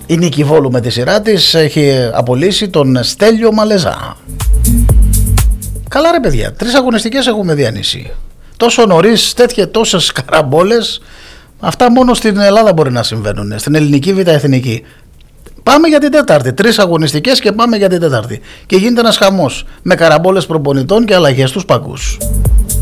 Η Νίκη Βόλου με τη σειρά της έχει απολύσει τον Στέλιο Μαλεζά. Καλά ρε παιδιά, 3 αγωνιστικές έχουμε διανύσει. Τόσο νωρίς, τόσες καραμπόλες, αυτά μόνο στην Ελλάδα μπορεί να συμβαίνουν, στην ελληνική β' εθνική. Πάμε για την Τέταρτη, 3 αγωνιστικές και πάμε για την Τέταρτη. Και γίνεται ένας χαμός με καραμπόλες προπονητών και αλλαγές στους παγκούς.